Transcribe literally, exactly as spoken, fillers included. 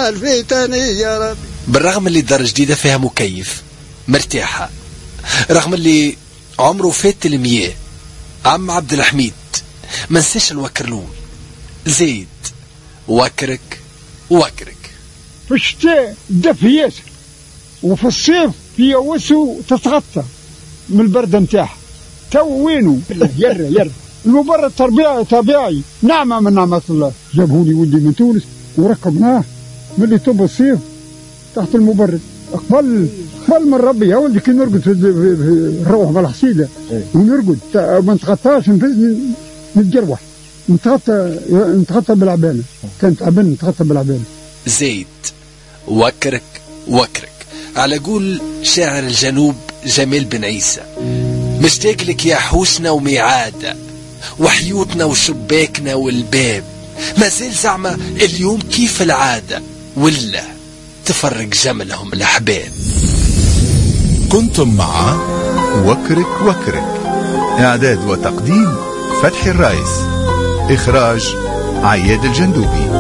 الفتني يا ربي. بالرغم اللي دار جديدة فيها مكيف مرتاحة، رغم اللي عمره فات المياه، عم عبد الحميد ما نساش الوكرلول. زيد وكرك وكرك. في الشتاء دفي ياسر، وفي الصيف هي وسو تتغطى من البرد نتاعها. تو وينو يرى يرى المبرد طبيعي طبيعي، نعمة من نعمة الله. جابهولي ولدي من تونس وركبناه ملي طب الصيف تحت المبرد. قبل قبل من ربي يا ولدي كي نرقد نروح بالحصيلة ونرقد ما نتغطاش نتجروح، نتغطى نتغطى بالعبانة، كانت عبانة نتغطى بالعبانة. زيد وكرك وكرك على قول شاعر الجنوب جميل بن عيسى. مشتاق لك يا حوشنا وميعادة وحيوتنا وشباكنا والباب، ما زال زعما اليوم كيف العادة ولا تفرق جملهم الأحباب. كنتم مع وكرك وكرك، إعداد وتقديم فتحي الرايس، إخراج عياد الجندوبي.